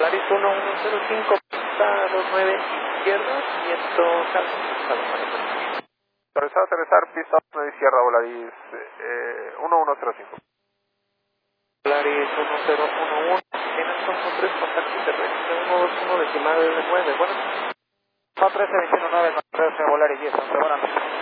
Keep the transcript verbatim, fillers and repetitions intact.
Polaris uno uno cero cinco, pista dos nueve izquierda, viento calmo. Autorizado a aterrizar, pista dos nueve izquierda, Volaris eh, uno uno cero cinco. Polaris uno cero uno uno, tienes con tres contactos terrestre, uno dos uno decimal nueve, bueno. Son trece veintiuno nueve, con trece Volaris diez, once, buenas noches.